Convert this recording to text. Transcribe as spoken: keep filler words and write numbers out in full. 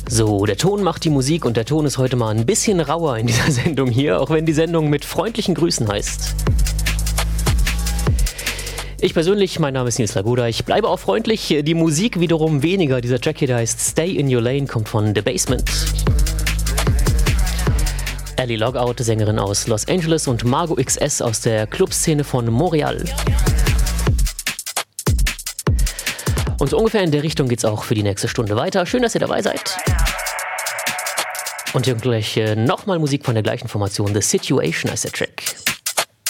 So, der Ton macht die Musik und der Ton ist heute mal ein bisschen rauer in dieser Sendung hier, auch wenn die Sendung mit freundlichen Grüßen heißt. Ich persönlich, mein Name ist Nils Lagoda, ich bleibe auch freundlich, die Musik wiederum weniger. Dieser Track hier, der heißt Stay in Your Lane, kommt von The Basement. Ellie Logout, Sängerin aus Los Angeles, und Margot X S aus der Clubszene von Montreal. Und so ungefähr in der Richtung geht's auch für die nächste Stunde weiter. Schön, dass ihr dabei seid. Und hier gleich äh, nochmal Musik von der gleichen Formation. The Situation heißt der Track.